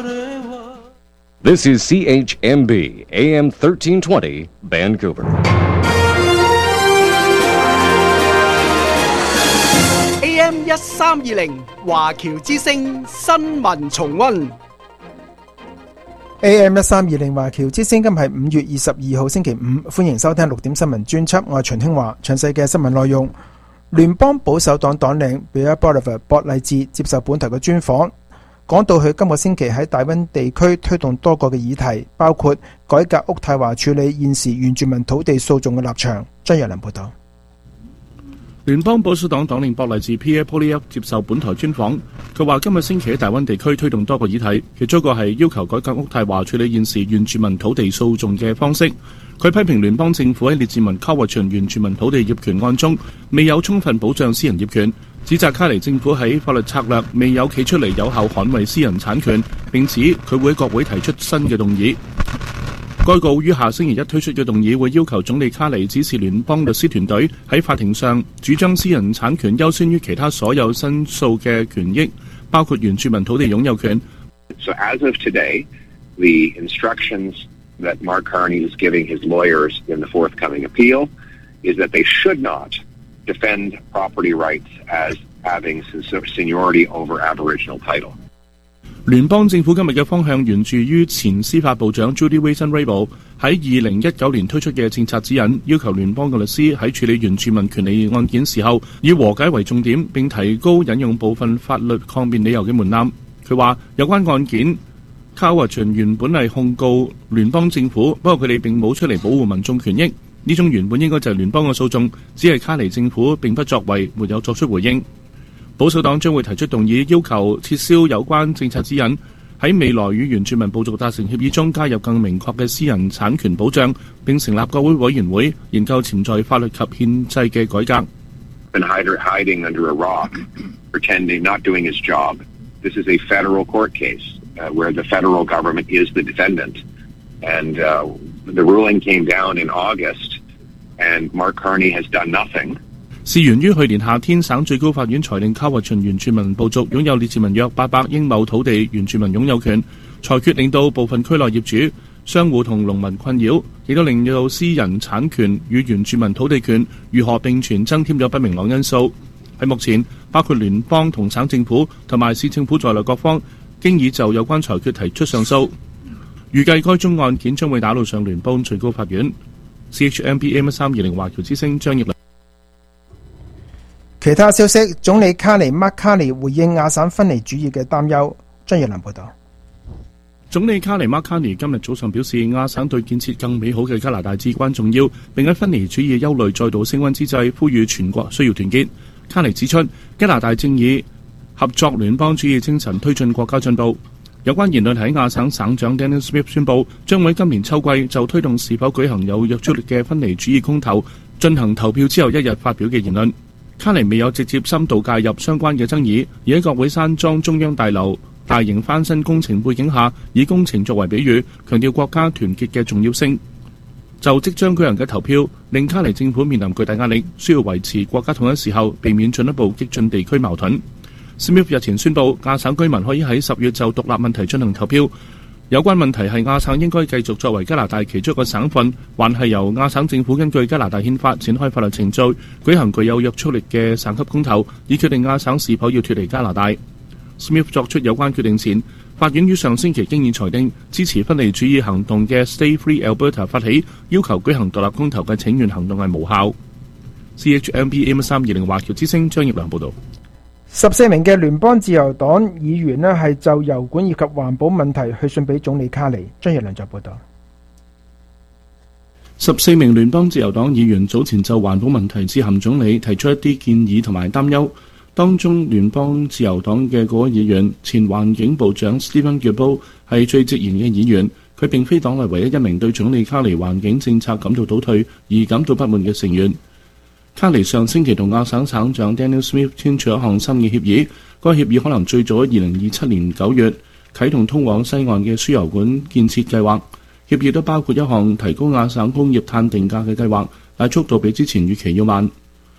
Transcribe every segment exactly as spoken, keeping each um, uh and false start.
This is C H M B A M thirteen twenty Vancouver. A M 一三二零華僑之聲新聞重溫。 A M 一三二零華僑之聲今日係五月二十二號星期五，歡迎收聽六點新聞專輯。我係秦興華，詳細嘅新聞內容。聯邦保守黨黨領 Bill Bolivar 博勵治接受本台嘅專訪，講到佢今個星期喺大溫地區推動多個嘅議題，包括改革渥太華處理現時原住民土地訴訟嘅立場。張若良報道。 聯邦保守黨黨領博勵治 Pierre Poilievre 接受本台專訪，佢話今日星期喺大溫地區推動多個議題，其中一個係要求改革渥太華處理現時原住民土地訴訟嘅方式。佢批評聯邦政府喺列治文 Cowichan 原住民土地業權案中未有充分保障私人業權，指責卡尼政府喺法律策略未有企出嚟有效捍衛私人產權，並指佢會喺國會提出新嘅動議。該告於下星期一推出嘅動議會要求總理卡尼指示聯邦律師團隊喺法庭上主張私人產權優先於其他所有申訴嘅權益，包括原住民土地擁有權。 So as of today, the instructions that Mark Carney is giving his lawyers in the forthcoming appeal is that they should not defend property rights as having seniority over Aboriginal title. 聯邦政府今日嘅方向源自於前司法部長 Judy Wilson-Raybould 喺二零一九年推出嘅政策指引，要求聯邦嘅律師喺處理原住民權利案件時候，以和解為重點，並提高引用部分法律抗辯理由嘅門檻。佢話有關案件Cowichan原本係控告聯邦政府，不過佢哋並冇出嚟保護民眾權益。呢種原本應該就係聯邦嘅訴訟，只係卡尼政府並不作為，沒有作出回應。保守黨將會提出動議，要求撤銷有關政策指引，喺未來與原住民部族達成協議中加入更明確嘅私人產權保障，並成立國會委員會研究潛在法律及憲制嘅改革。 Been hiding under a rock, pretending not doing his job. This is a federal court case uh, where the federal government is the defendant, and uh, the ruling came down in August, and Mark Carney has done nothing. 事源於去年夏天，省最高法院裁定Cowichan原住民部族擁有列治文約八百英畝土地原住民擁有權，裁決令到部分區內業主、商戶同農民困擾，亦都令到私人產權與原住民土地權如何並存增添咗不明朗因素。喺目前，包括聯邦同省政府同埋市政府在內各方，經已就有關裁決提出上訴。預計該宗案件將會打到上聯邦最高法院。C H M B A M 三二零華僑之聲張業良。 其他消息，總理卡尼 Mark Carney 回應亞省分離主義嘅擔憂。張若良報道。 總理卡尼 Mark Carney 今日早上表示，亞省對建設更美好嘅加拿大至關重要，並喺分離主義憂慮再度升溫之際，呼籲全國需要團結。卡尼指出，加拿大正以合作聯邦主義精神推進國家進步。有關言論喺亞省省長 Daniel Smith 宣布，將會今年秋季就推動是否舉行有約束力嘅分離主義公投進行投票之後一日發表嘅言論。卡尼未有直接深度介入相關嘅爭議，而喺國會山莊中央大樓大型翻新工程背景下，以工程作為比喻，強調國家團結嘅重要性。就即將舉行嘅投票，令卡尼政府面臨巨大壓力，需要維持國家統一時候，避免進一步激進地區矛盾。Smith 日前宣布，亞省居民可以喺十月就獨立問題進行投票。有關問題係亞省應該繼續作為加拿大其中一個省份，還係由亞省政府根據加拿大憲法展開法律程序，舉行具有約束力嘅省級公投，以決定亞省是否要脫離加拿大。Smith 作出有關決定前，法院於上星期經已裁定，支持分離主義行動嘅 Stay Free Alberta 發起要求舉行獨立公投嘅請願行動係無效。C H M B A M 三二零華僑之聲張業良報導。 十四名嘅聯邦自由黨議員呢係就油管以及環保問題去信俾總理卡尼。張業良就報導。 十四名聯邦自由黨議員早前就環保問題致函總理，提出一啲建議同埋擔憂。當中聯邦自由黨嘅嗰位議員前環境部長 Steven Guilbeault 係最直言嘅議員，佢並非黨內唯一一名對總理卡尼環境政策感到倒退而感到不滿嘅成員。卡尼上星期同亞省省長 Daniel Smith 簽署一項新嘅協議，該協議可能最早喺二零二七年九月啟動通往西岸嘅輸油管建設計劃。協議都包括一項提高亞省工業碳定價嘅計劃，但速度比之前預期要慢。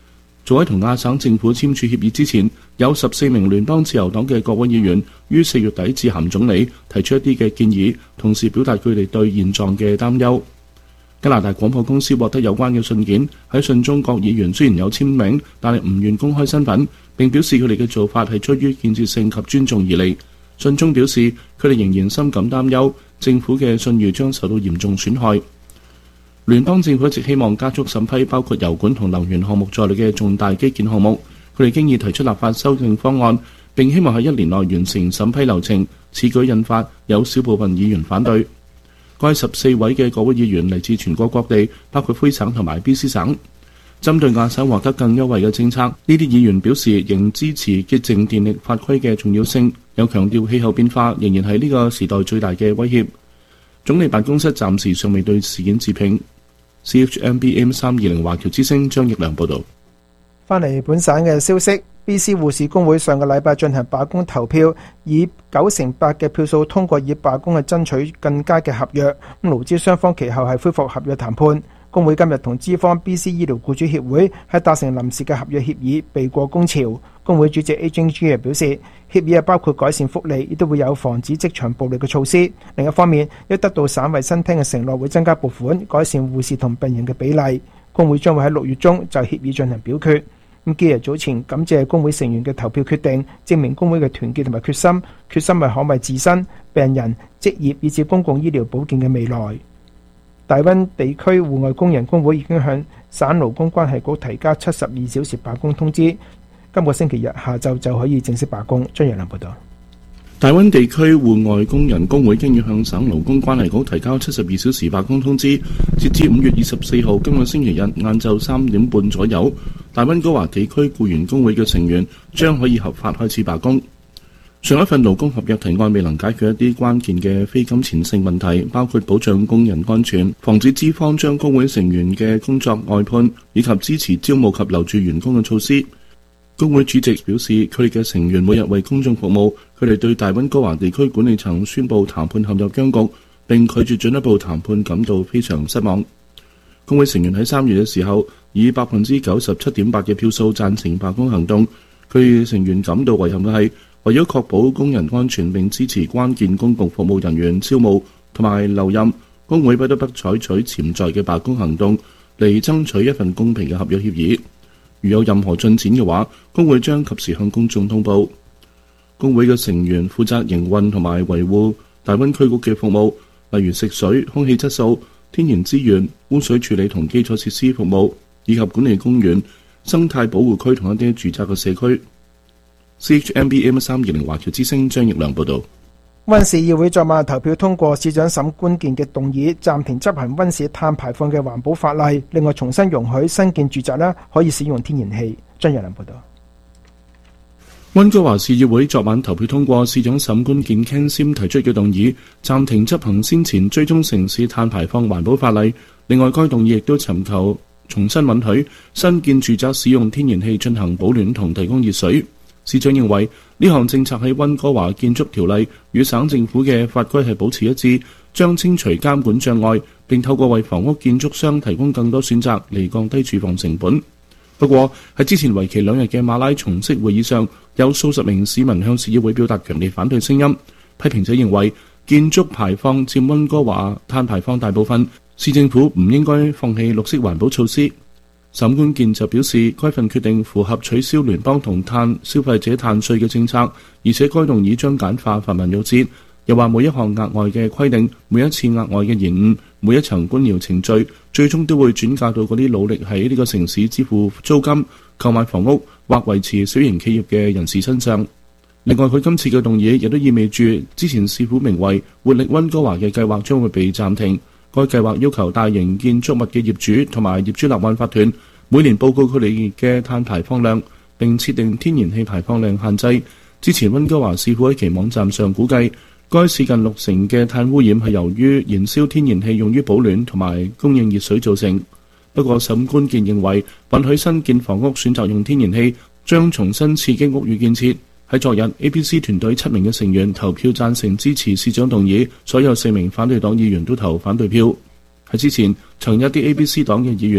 早喺同亞省政府簽署協議之前，有十四名聯邦自由黨嘅國會議員於四月底致函總理，提出一啲嘅建議，同時表達佢哋對現狀嘅擔憂。加拿大廣播公司獲得有關嘅信件，喺信中各議員雖然有簽名，但係唔願公開身份，並表示佢哋嘅做法係出於建設性及尊重而嚟。信中表示，佢哋仍然深感擔憂，政府嘅信譽將受到嚴重損害。聯邦政府一直希望加速審批包括油管同能源項目在內嘅重大基建項目，佢哋經已提出立法修正方案，並希望喺一年內完成審批流程。此舉引發有少部分議員反對。該十四位嘅國會議員嚟自全國各地，包括魁省同埋 B C 省。針對亞省獲得更優惠嘅政策，呢啲議員表示仍支持潔淨電力法規嘅重要性，又強調氣候變化仍然係呢個時代最大嘅威脅。總理辦公室暫時尚未對事件置評。C H M B M 三二零華僑之聲張奕良報導。 翻嚟本省嘅消息 ，B C 護士工會上個禮拜進行罷工投票，以九成八嘅票數通過以罷工去爭取更加嘅合約。咁勞資雙方其後係恢復合約談判。工會今日同資方 B C 醫療僱主協會係達成臨時嘅合約協議，避過工潮。工會主席 Adrian G 表示，協議係包括改善福利，亦都會有防止職場暴力嘅措施。另一方面，亦得到省衛生廳嘅承諾，會增加撥款，改善護士同病人嘅比例。工會將會喺六月中就協議進行表決。咁基日早前感謝工會成員嘅投票決定，證明工會嘅團結同埋決心，決心係捍衛自身、病人、職業以至公共醫療保健嘅未來。大溫地區戶外工人工會已經向省勞工關係局提交七十二小時罷工通知，今個星期日下晝就可以正式罷工。張陽良報道。 大溫地區戶外工人工會經已向省勞工關係局提交七十二小時罷工通知，截至五月二十四號今個星期日晏晝三點半左右，大溫哥華地區僱員工會嘅成員將可以合法開始罷工。上一份勞工合約提案未能解決一啲關鍵嘅非金錢性問題，包括保障工人安全、防止資方將工會成員嘅工作外判，以及支持招募及留住員工嘅措施。工會主席表示，佢哋嘅成員每日為公眾服務，佢哋對大溫哥華地區管理層宣布談判陷入僵局，並拒絕進一步談判感到非常失望。工會成員喺三月嘅時候以百分之九十七點八嘅票數贊成罷工行動。佢哋成員感到遺憾嘅係，為咗確保工人安全並支持關鍵公共服務人員招募同埋留任，工會不得不採取潛在嘅罷工行動嚟爭取一份公平嘅合約協議。如有任何進展嘅話，工會將及時向公眾通報。工會嘅成員負責營運同埋維護大溫區局嘅服務，例如食水、空氣質素、天然資源、污水處理同基礎設施服務，以及管理公園、生態保護區同一啲住宅嘅社區。C H M B M 三二零華僑之聲張奕良報導。 溫市議會昨晚投票通過市長沈官健嘅動議，暫停執行溫市碳排放嘅環保法例，另外重新容許新建住宅咧可以使用天然氣。張奕良報導。 溫哥華市議會昨晚投票通過市長沈官健 Ken Sim 提出嘅動議，暫停執行先前追蹤城市碳排放環保法例。另外，該動議亦都尋求重新允許新建住宅使用天然氣進行保暖同提供熱水。市長認為呢項政策喺溫哥華建築條例與省政府嘅法規係保持一致，將清除監管障礙，並透過為房屋建築商提供更多選擇嚟降低住房成本。不過喺之前為期兩日嘅馬拉松式會議上，有數十名市民向市議會表達強烈反對聲音。批評者認為建築排放佔溫哥華碳排放大部分，市政府唔應該放棄綠色環保措施。沈官健就表示，該份決定符合取消聯邦同碳消費者碳稅嘅政策，而且該動議將簡化繁文縟節。又話每一項額外嘅規定、每一次額外嘅延誤、每一層官僚程序，最終都會轉嫁到嗰啲努力喺呢個城市支付租金、購買房屋或維持小型企業嘅人士身上。另外，佢今次嘅動議亦都意味住之前市府名為活力溫哥華嘅計劃將會被暫停。該計劃要求大型建築物嘅業主同埋業主立案法團每年報告佢哋嘅碳排放量，並設定天然氣排放量限制。之前溫哥華市府喺其網站上估計，該市近六成嘅碳污染係由於燃燒天然氣用於保暖同埋供應熱水造成。不過沈官健認為，允許新建房屋選擇用天然氣，將重新刺激屋宇建設。喺昨日 A B C 團隊七名嘅成員投票贊成支持市長動議，所有四名反對黨議員都投反對票。喺之前，曾一啲 A B C 黨嘅議員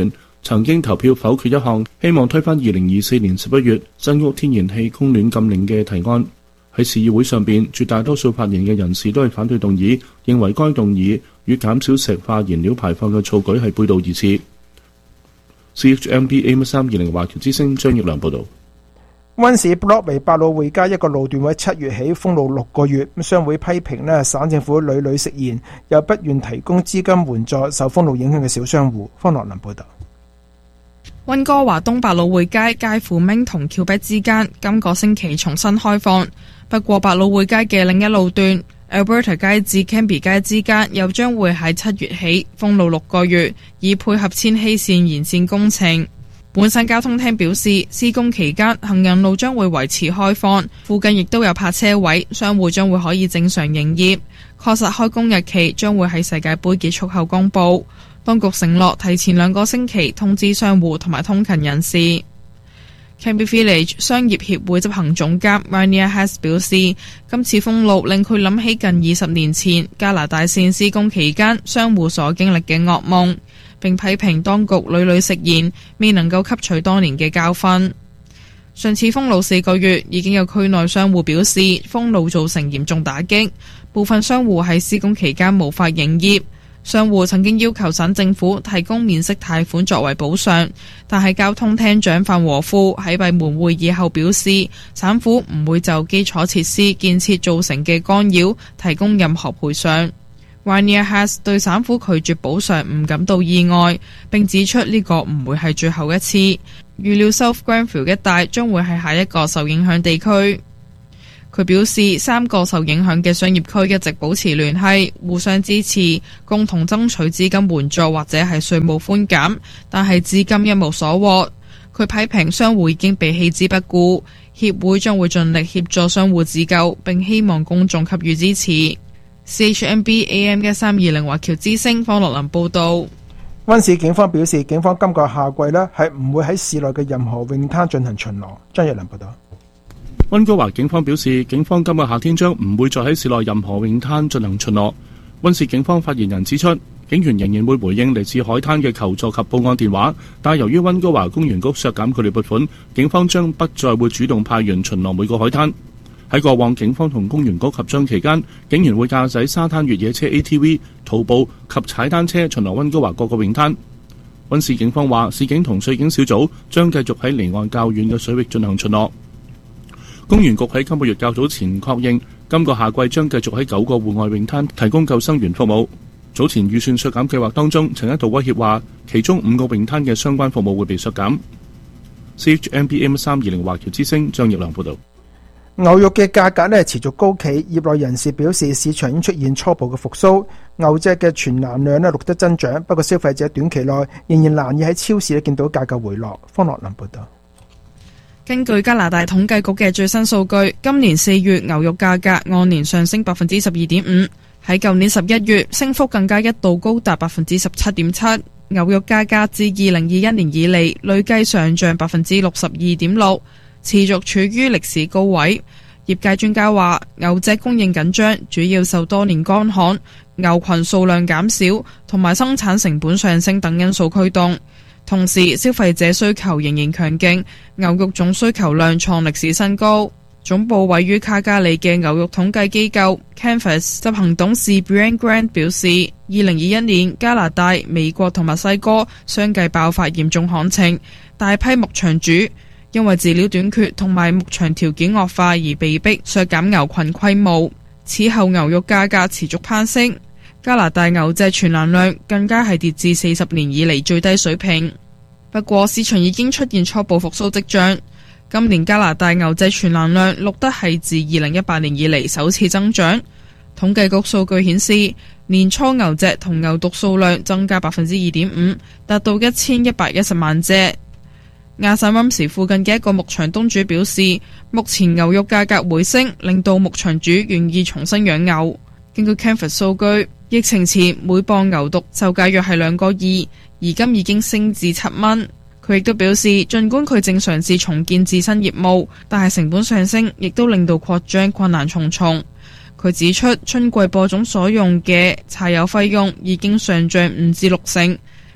曾經投票否決一項希望推翻二零二四年十一月新屋天然氣供暖禁令嘅提案。喺市議會上邊，絕大多數發言嘅人士都係反對動議，認為該動議與減少石化燃料排放嘅措舉係背道而馳。C H M B A M 三二零華僑之聲張業良報導。 溫市 Broadway 百老匯街一個路段會七月起封路六個月，商會批評呢省政府屢屢食言，又不願提供資金援助受封路影響嘅小商戶。方樂林報導。 溫哥華東百老匯街介乎明同橋壁之間，今個星期重新開放，不過百老匯街嘅另一路段 Alberta 街至 Cambie 街之間又將會喺七月起封路六個月，以配合千禧線延線工程。本省交通廳表示，施工期間行人路將會維持開放，附近亦都有泊車位，商戶將會可以正常營業。確實開工日期將會喺世界盃結束後公佈。當局承諾提前兩個星期通知商戶同埋通勤人士。Cambie Village 商業協會執行總監 Rainier Haas 表示，今次封路令佢諗起近二十年前加拿大線施工期間商戶所經歷嘅噩夢，並批評當局屢屢食言，未能夠吸取多年嘅教訓。上次封路四個月，已經有區內商戶表示封路造成嚴重打擊，部分商戶喺施工期間無法營業。商戶曾經要求省政府提供免息貸款作為補償，但係交通廳長范和富喺閉門會議後表示，省府唔會就基礎設施建設造成嘅干擾提供任何賠償。Rainier Haas 對省府拒絕補償唔感到意外，並指出呢個唔會係最後一次。預料 South Grenville 一帶將會係下一個受影響地區。佢表示，三個受影響嘅商業區一直保持聯繫，互相支持，共同爭取資金援助或者係稅務寬減，但係至今一無所獲。佢批評商戶已經被棄之不顧，協會將會盡力協助商戶自救，並希望公眾給予支持。C H M B A M 一三二零華僑之聲方樂林報導。 溫市警方表示，警方今個夏季呢係唔會喺市內嘅任何泳灘進行巡邏。張日良報導。 溫哥華警方表示，警方今個夏天將唔會再喺市內任何泳灘進行巡邏。溫市警方發言人指出，警員仍然會回應嚟自海灘嘅求助及報案電話，但由於溫哥華公園局削減佢哋撥款，警方將不再會主動派員巡邏每個海灘。喺過往警方同公園局合作期間，警員會駕駛沙灘越野車 A T V、徒步及踩單車巡邏溫哥華各個泳灘。溫市警方話，市警同水警小組將繼續喺離岸較遠嘅水域進行巡邏。公園局喺今個月較早前確認，今個夏季將繼續喺九個戶外泳灘提供救生員服務。早前預算削減計劃當中，曾一度威脅話，其中五個泳灘嘅相關服務會被削減。C H M B M 三二零華僑之聲張業良報導。 牛肉嘅價格呢持續高企，業內人士表示市場已經出現初步嘅復甦，牛隻嘅存欄量呢錄得增長，不過消費者短期內仍然難以喺超市呢見到價格回落。方樂林報導。 根據加拿大統計局嘅最新數據，今年四月牛肉價格按年上升百分之十二點五，喺舊年十一月升幅更加一度高達百分之十七點七。牛肉價格自二零二一年以嚟累計上漲百分之六十二點六，持續處於歷史高位。業界專家話，牛隻供應緊張，主要受多年乾旱、牛群數量減少同埋生產成本上升等因素驅動。同時，消費者需求仍然強勁，牛肉總需求量創歷史新高。總部位於卡加里嘅牛肉統計機構 Canvas 執行董事 Brian Grant 表示，二零二一年加拿大、美國同墨西哥相繼爆發嚴重旱情，大批牧場主因為飼料短缺同埋牧場條件惡化而被迫削減牛群規模。此後牛肉價格持續攀升，加拿大牛隻存欄量更加係跌至四十年以嚟最低水平。不過市場已經出現初步復甦跡象，今年加拿大牛隻存欄量錄得係自二零一八年以嚟首次增長。統計局數據顯示，年初牛隻同牛犢數量增加百分之二點五，達到一千一百一十萬隻。亞省溫時附近嘅一個牧場東主表示，目前牛肉價格回升，令到牧場主願意重新養牛。根據 Canvas 數據，疫情前每磅牛犢售價約係兩個二，而今已經升至七蚊。佢亦都表示，儘管佢正嘗試重建自身業務，但係成本上升，亦都令到擴張困難重重。佢指出，春季播種所用嘅柴油費用已經上漲五至六成，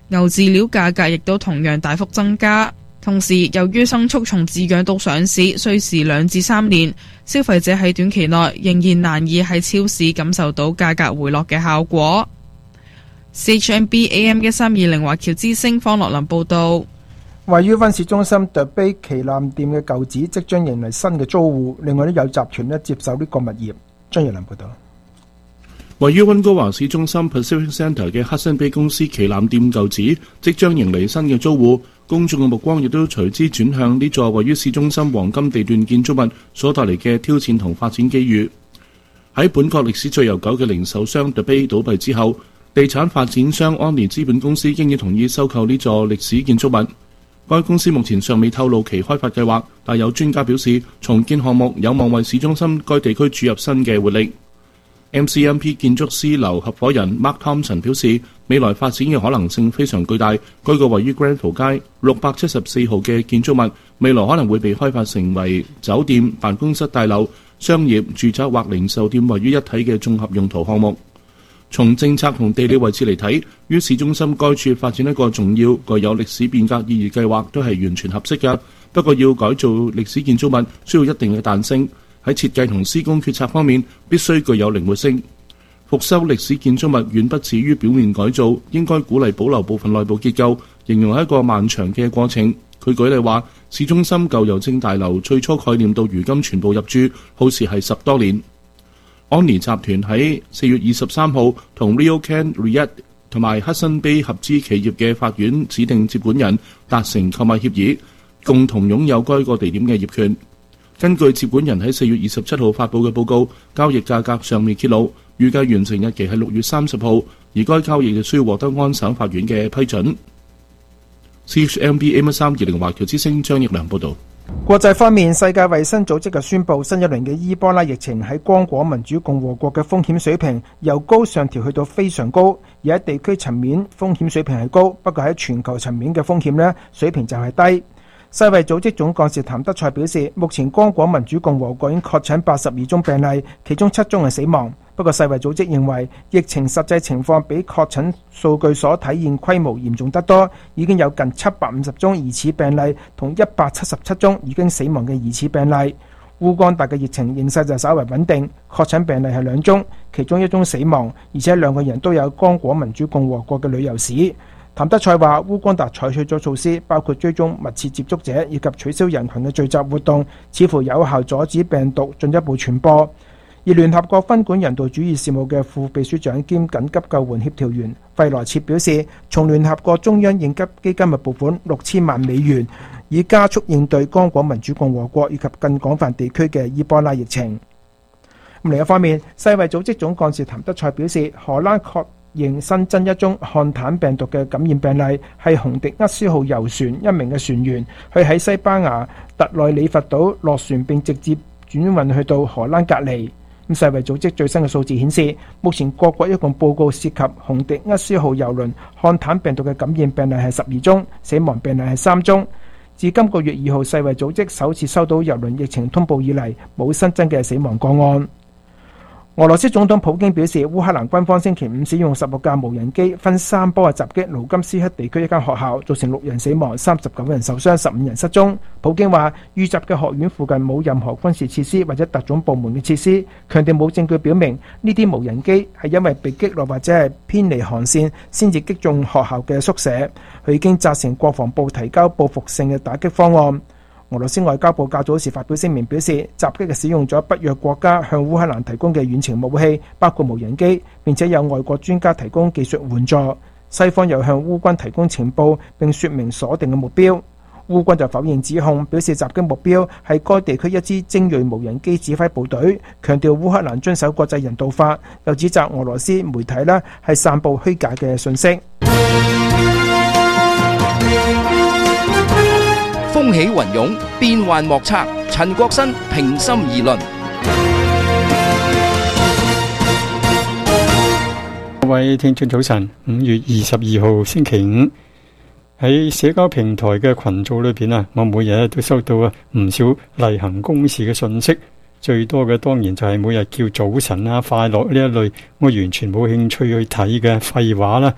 牛飼料價格亦都同樣大幅增加。同時，由於牲畜從飼養到上市需時兩至三年，消費者喺短期內仍然難以喺超市感受到價格回落嘅效果。C H M B A M 一三二零華僑之星方樂林報導。 位於溫市中心 The Bay 旗艦店嘅舊址即將迎嚟新嘅租戶，另外都有集團咧接手呢個物業。張日良報導。 位於溫哥華市中心 Pacific Centre 嘅 Hudson Bay 公司旗艦店舊址即將迎嚟新嘅租戶，公眾嘅目光亦都隨之轉向呢座位於市中心黃金地段建築物所帶嚟嘅挑戰同發展機遇。喺本國歷史最悠久嘅零售商 The Bay 倒閉之後，地產發展商安妮資本公司經已同意收購呢座歷史建築物。該公司目前尚未透露其開發計劃，但有專家表示，重建項目有望為市中心該地區注入新嘅活力。M C M P 建築師樓合夥人 Mark Thompson 表示，未來發展嘅可能性非常巨大。該個位於 Granville 街六百七十四號嘅建築物，未來可能會被開發成為酒店、辦公室大樓、商業、住宅或零售店位於一體嘅綜合用途項目。從政策同地理位置嚟睇，於市中心該處發展一個重要、具有歷史變革意義計劃都係完全合適嘅。不過要改造歷史建築物需要一定嘅彈性，喺設計同施工決策方面必須具有靈活性。復修歷史建築物遠不止於表面改造，應該鼓勵保留部分內部結構，形容係一個漫長嘅過程。佢舉例話，市中心舊郵政大樓最初概念到如今全部入住，耗時係十多年。安妮集團喺四月二十三號同 RioCan REIT 同埋 Hudson Bay 合資企業嘅法院指定接管人達成購買協議，共同擁有該個地點嘅業權。根據接管人喺四月二十七號發布嘅報告，交易價格尚未揭露，預計完成日期係六月三十號，而該交易亦需要獲得安省法院嘅批准。C H M B A M 一三二零華僑之星張益良報導。 國際方面，世界衛生組織就宣布新一輪嘅伊波拉疫情喺剛果民主共和國嘅風險水平由高上調去到非常高，而喺地區層面風險水平係高，不過喺全球層面嘅風險呢水平就係低。世衛組織總幹事譚德塞表示，目前剛果民主共和國已經確診八十二宗病例，其中七宗係死亡。不過世衛組織認為疫情實際情況比確診數據所體現規模嚴重得多，已經有近七百五十宗疑似病例同一百七十七宗已經死亡嘅疑似病例。烏干達嘅疫情形勢就稍為穩定，確診病例係兩宗，其中一宗死亡，而且兩個人都有剛果民主共和國嘅旅遊史。譚德塞話，烏干達採取咗措施，包括追蹤密切接觸者以及取消人群嘅聚集活動，似乎有效阻止病毒進一步傳播。而聯合國分管人道主義事務嘅副秘書長兼緊急救援協調員費萊切表示，從聯合國中央應急基金嘅撥款六千萬美元，以加速應對剛果民主共和國以及更廣泛地區嘅伊波拉疫情。另一方面，世衛組織總幹事譚德塞表示，荷蘭確認新增一宗漢坦病毒嘅感染病例，係洪迪厄斯號遊船一名嘅船員，佢喺西班牙特內里佛島落船並直接轉運去到荷蘭隔離。咁世衛組織最新嘅數字顯示，目前各國一共報告涉及洪迪厄斯號郵輪漢坦病毒嘅感染病例係十二宗，死亡病例係三宗。自今個月二號世衛組織首次收到郵輪疫情通報以嚟，冇新增嘅死亡個案。俄羅斯總統普京表示，烏克蘭軍方星期五使用十六架無人機分三波嘅襲擊盧甘斯克地區一間學校，造成六人死亡、三十九人受傷、十五人失蹤。普京話，遇襲嘅學院附近冇任何軍事設施或者特種部門嘅設施，強調冇證據表明呢啲無人機係因為被擊落或者係偏離航線先至擊中學校嘅宿舍。佢已經責成國防部提交報復性嘅打擊方案。俄羅斯外交部較早時發表聲明表示，襲擊係使用咗北約國家向烏克蘭提供嘅遠程武器，包括無人機，並且有外國專家提供技術援助。西方又向烏軍提供情報並說明鎖定嘅目標。烏軍就否認指控，表示襲擊目標係該地區一支精銳無人機指揮部隊，強調烏克蘭遵守國際人道法，又指責俄羅斯媒體呢係散布虛假嘅信息。 風起雲湧，變幻莫測。陳國新平心而論。 各位聽眾早晨，五月二十二號星期五，喺社交平台嘅群組裏邊啊，我每日都收到啊唔少例行公事嘅信息，最多嘅當然就係每日叫早晨啊、快樂呢一類，我完全冇興趣去睇嘅廢話啦。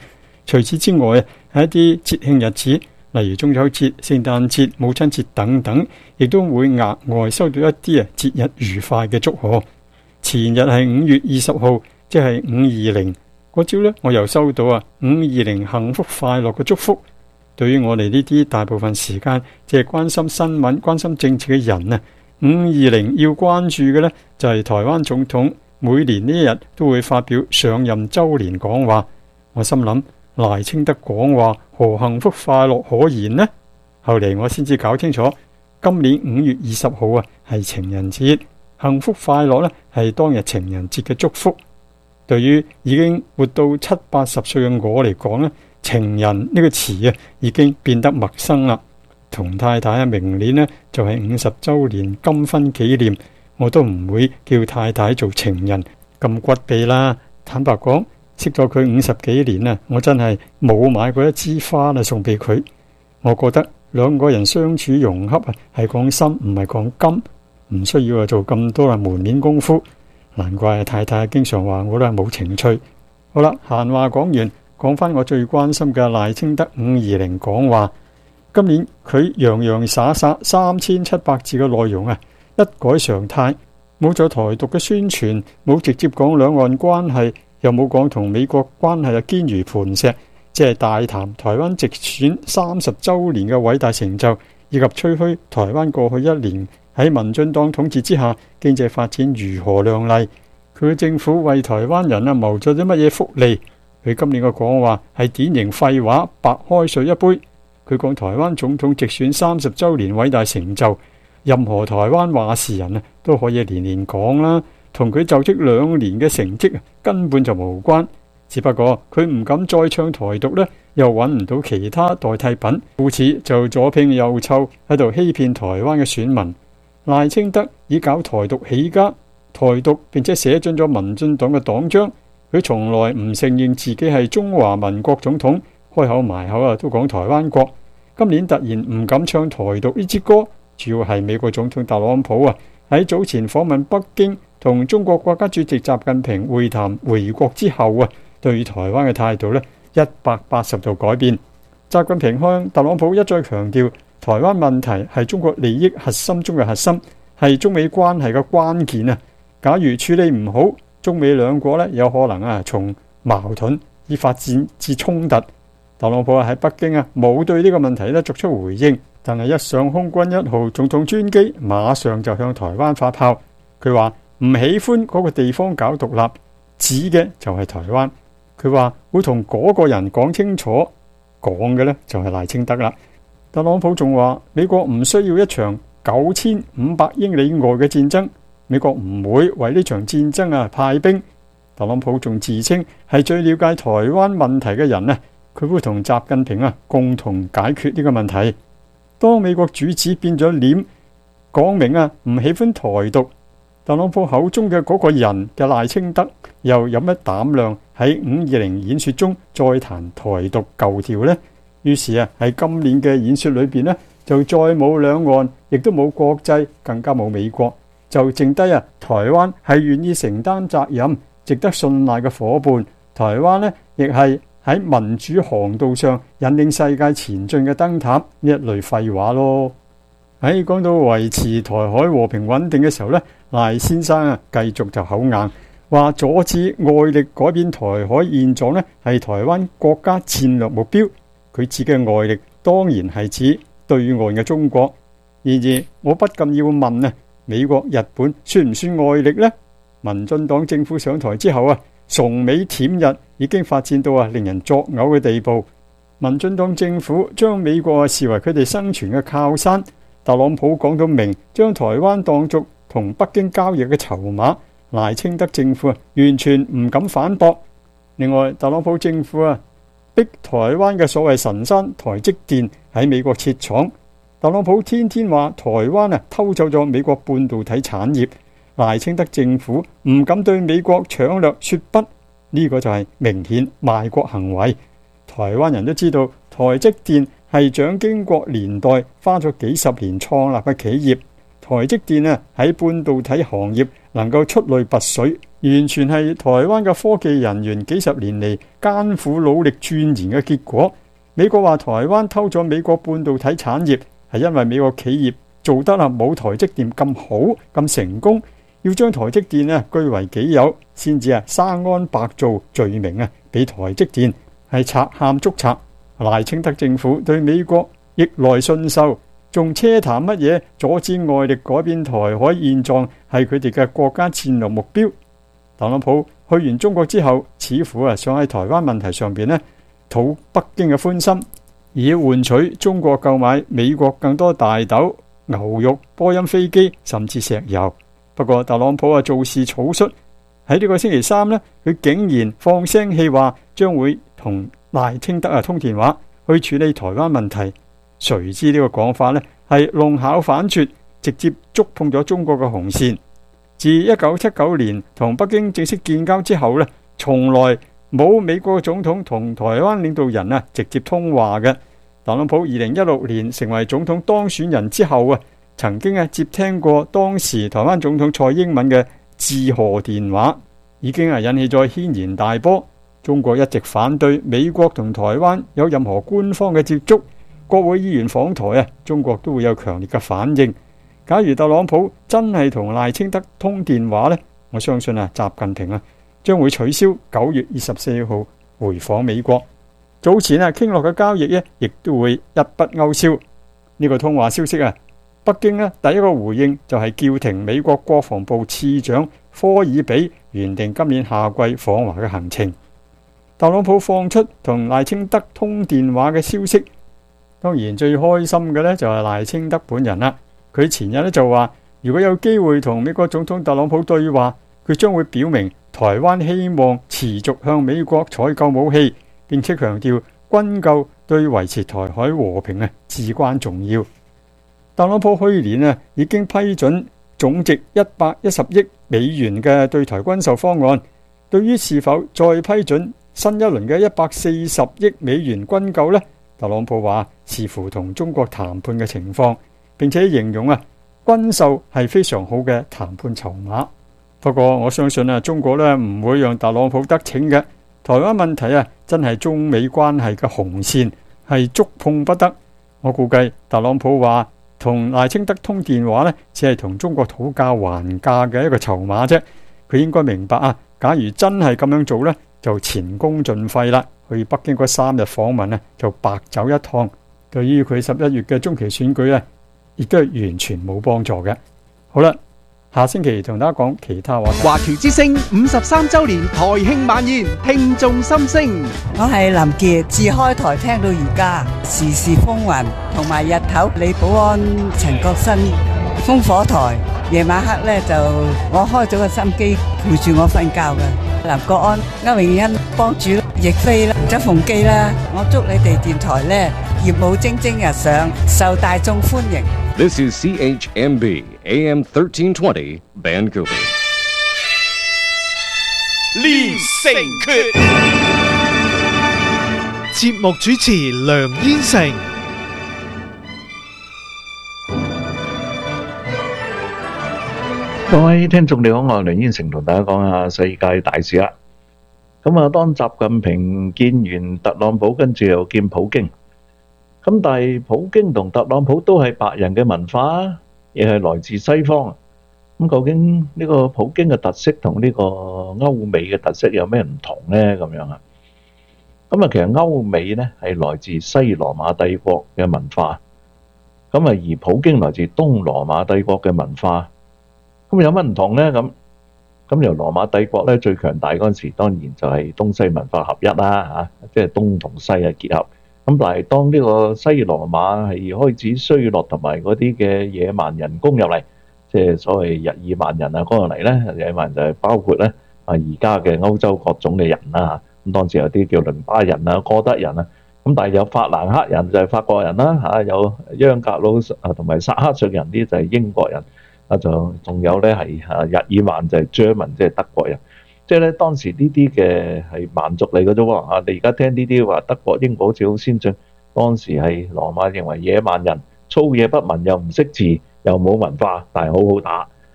除此之外，喺一啲節慶日子，例如中秋節、聖誕節、母親節等等，亦都會額外收到一啲啊節日愉快嘅祝賀。前日係五月二十號，即係五二零嗰朝呢，我又收到啊五二零幸福快樂嘅祝福。對於我哋呢啲大部分時間即係關心新聞、關心政治嘅人啊，五二零要關注嘅呢，就係台灣總統每年呢一日都會發表上任周年講話。我心諗賴清德講話何幸福快樂可言呢？後嚟我先至搞清楚，今年五月二十號啊係情人節，幸福快樂呢係當日情人節嘅祝福。對於已經活到七八十歲嘅我嚟講呢，情人呢個詞啊已經變得陌生啦。同太太啊明年呢就係五十周年金婚紀念，我都唔會叫太太做情人咁骨痹啦。坦白講，識咗佢五十幾年啊，我真係冇買過一支花啦送俾佢。我覺得兩個人相處融洽啊係講心唔係講金，唔需要啊做咁多啊門面功夫。難怪太太經常話我都係冇情趣。好啦，閒話講完，講翻我最關心嘅賴清德五二零講話。今年佢洋洋灑灑三千七百字嘅內容啊，一改常態，冇咗台獨嘅宣傳，冇直接講兩岸關係，又冇講同美國關係啊堅如磐石，即係大談台灣直選三十周年嘅偉大成就，以及吹噓台灣過去一年喺民進黨統治之下經濟發展如何亮麗。佢嘅政府為台灣人啊謀咗啲乜嘢福利？佢今年嘅講話係典型廢話，白開水一杯。佢講台灣總統直選三十周年偉大成就，任何台灣話事人啊都可以年年講啦，同佢就職兩年嘅成績根本就無關。只不過佢唔敢再唱台獨呢，又揾唔到其他代替品，故此就左拼右湊喺度欺騙台灣嘅選民。賴清德以搞台獨起家，台獨並且寫進咗民進黨嘅黨章。佢從來唔承認自己係中華民國總統，開口埋口啊都講台灣國。今年突然唔敢唱台獨呢支歌，主要係美國總統特朗普啊喺早前訪問北京，同中國國家主席習近平會談回國之後啊，對台灣嘅態度呢一百八十度改變。習近平向特朗普一再強調，台灣問題係中國利益核心中嘅核心，係中美關係嘅關鍵啊！假如處理唔好，中美兩國呢有可能啊從矛盾以發展至衝突。特朗普喺北京啊冇對呢個問題呢作出回應，但係一上空軍一號總統專機，馬上就向台灣發炮。佢話唔喜歡嗰個地方搞獨立，指嘅就係台灣。佢話會同嗰個人講清楚，講嘅呢就係賴清德啦。特朗普仲話美國唔需要一場九千五百英里外嘅戰爭，美國唔會為呢場戰爭啊派兵。特朗普仲自稱係最了解台灣問題嘅人啊，佢會同習近平啊共同解決呢個問題。當美國主子變咗臉，講明啊唔喜歡台獨，特朗普口中嘅嗰個人嘅賴清德又有乜膽量喺五二零演說中再談台獨舊條呢？於是啊喺今年嘅演說裏邊呢，就再冇兩岸，亦都冇國際，更加冇美國，就剩低啊台灣係願意承擔責任、值得信賴嘅夥伴。台灣呢亦係喺民主航道上引領世界前進嘅燈塔，呢一類廢話咯。喺講到維持台海和平穩定嘅時候呢，賴先生啊繼續就口硬，話阻止外力改變台海現狀呢係台灣國家戰略目標。佢指嘅外力當然係指對岸嘅中國。然而我不禁要問啊，美國、日本算唔算外力呢？民進黨政府上台之後啊，崇美舔日已經發展到啊令人作嘔嘅地步。民進黨政府將美國啊視為佢哋生存嘅靠山。特朗普講到明，將台灣當作同北京交易嘅籌碼。賴清德政府啊完全唔敢反駁。另外，特朗普政府啊逼台灣嘅所謂神山台積電喺美國設廠。特朗普天天話台灣啊偷走咗美國半導體產業。賴清德政府唔敢對美國搶掠說不，呢、這個就係明顯賣國行為。台灣人都知道台積電係蔣經國年代花咗幾十年創立嘅企業。台積電啊喺半導體行業能夠出類拔萃， 完全係台灣嘅科技人員幾十年嚟艱苦努力鑽研嘅結果。美國話台灣偷咗美國半導體產業，係因為美國企業做得啊冇台積電咁好咁成功，要將台積電啊據為己有，先至啊生安白造罪名啊俾台積電係賊喊捉賊。賴清德政府對美國逆來順受，仲奢談乜嘢阻止外力改變台海現狀係佢哋嘅國家戰略目標。特朗普去完中國之後，似乎啊想喺台灣問題上邊呢討北京嘅歡心，以換取中國購買美國更多大豆、牛肉、波音飛機甚至石油。不過特朗普啊做事草率，喺呢個星期三呢，佢竟然放聲氣話將會同賴清德啊通電話去處理台灣問題。誰知呢個講法呢係弄巧反拙，直接觸碰咗中國嘅紅線。自一九七九年同北京正式建交之後呢，從來冇美國總統同台灣領導人啊直接通話嘅。特朗普二零一六年成為總統當選人之後啊，曾經啊接聽過當時台灣總統蔡英文嘅致賀電話，已經係引起咗軒然大波。中國一直反對美國同台灣有任何官方嘅接觸，國會議員訪台啊，中國都會有強烈嘅反應。假如特朗普真係同賴清德通電話呢，我相信啊，習近平啊將會取消九月二十四號回訪美國。早前啊傾落嘅交易呢，亦都會一筆勾銷。呢個通話消息啊，北京呢第一個回應就係叫停美國國防部次長科爾比原定今年夏季訪華嘅行程。特朗普放出同賴清德通電話嘅消息，當然最開心嘅呢就係賴清德本人啦。佢前日呢就話，如果有機會同美國總統特朗普對話，佢將會表明台灣希望持續向美國採購武器，並且強調軍購對維持台海和平啊至關重要。特朗普去年啊已經批准總值一百一十億美元嘅對台軍售方案，對於是否再批准新一輪嘅一百四十億美元軍購呢，特朗普話視乎同中國談判嘅情況，並且形容啊軍售係非常好嘅談判籌碼。不過我相信啊中國呢唔會讓特朗普得逞嘅。台灣問題啊真係中美關係嘅紅線，係觸碰不得。我估計特朗普話同賴清德通電話呢，只係同中國討價還價嘅一個籌碼啫。佢應該明白啊，假如真係咁樣做呢，就前功盡廢啦。去北京嗰三日訪問呢，就白走一趟，對於佢十一月嘅中期選舉呢，亦都係完全冇幫助嘅。好啦，下星期同大家講其他話題。 華僑之聲五十三週年台慶晚宴，聽眾心聲。 我係林傑，自開台聽到而家，時時風雲，同埋日頭李寶安、陳國新、烽火台，夜晚黑咧就我開咗個心機陪住我瞓覺嘅。林國安、歐永欣幫主亦飛啦，周鳳基啦，我祝你哋電台咧業務蒸蒸日上，受大眾歡迎。 This is C H M B A M thirteen twenty Vancouver。 連城訣，節目主持梁燕成。 各位聽眾你好，我係梁燕成，同大家講下世界大事啦。咁啊，當習近平見完特朗普，跟住又見普京。咁但係普京同特朗普都係白人嘅文化，亦係來自西方。咁究竟呢個普京嘅特色同呢個歐美嘅特色有咩唔同呢？咁樣啊？咁啊，其實歐美呢係來自西羅馬帝國嘅文化，咁啊而普京來自東羅馬帝國嘅文化。咁有乜唔同呢？咁咁由羅馬帝國咧最強大嗰陣時，當然就係東西文化合一啦嚇，即係東同西嘅結合。咁但係當呢個西羅馬係開始衰落，同埋嗰啲嘅野蠻人攻入嚟，即係所謂日耳曼人啊攻入嚟咧，野蠻就係包括咧啊而家嘅歐洲各種嘅人啦嚇。咁當時有啲叫倫巴人啊、哥德人啊，咁但係有法蘭克人就係法國人啦嚇，有央格魯啊同埋薩克遜人啲就係英國人。啊，就仲有咧係啊日耳曼就係 German，即係德國人，即係咧當時呢啲嘅係蠻族嚟嘅啫喎。啊，你而家聽呢啲話德國、英國好似好先進，當時係羅馬認為野蠻人，粗野不文，又唔識字，又冇文化，但係好好打。